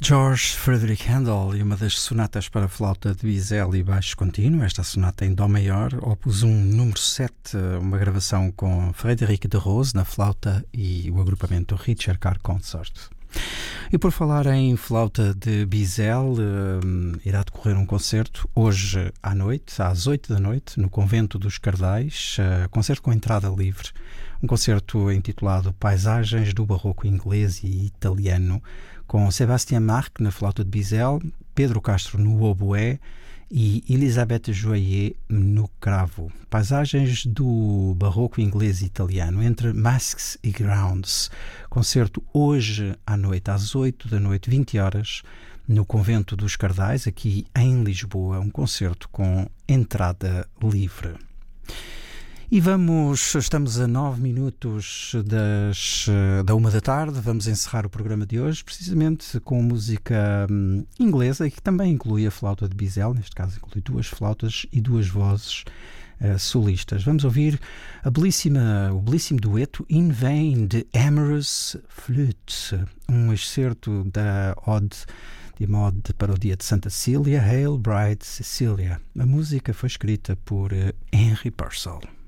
George Frederick Handel e uma das sonatas para flauta de bisel e baixo contínuo, esta sonata em Dó maior, opus 1, número 7, uma gravação com Frédéric de Rose na flauta e o agrupamento Richard Carr Consort. E por falar em flauta de bisel, irá decorrer um concerto hoje à noite, às 8 da noite, no Convento dos Cardais, concerto com entrada livre, um concerto intitulado Paisagens do Barroco Inglês e Italiano, com Sébastien Marc na flauta de bisel, Pedro Castro no oboé e Elisabeth Joyer no cravo. Paisagens do Barroco Inglês e Italiano, entre Masks e Grounds. Concerto hoje à noite, às 8 da noite, 20 horas, no Convento dos Cardais, aqui em Lisboa, um concerto com entrada livre. E estamos a 9 minutos da 1 da tarde, vamos encerrar o programa de hoje, precisamente com música inglesa, que também inclui a flauta de bisel, neste caso inclui 2 flautas e 2 vozes solistas. Vamos ouvir o belíssimo dueto In Vain de Amorous Flute, um excerto da Ode para o dia de Santa Cecília, Hail Bride Cecilia. A música foi escrita por Henry Purcell.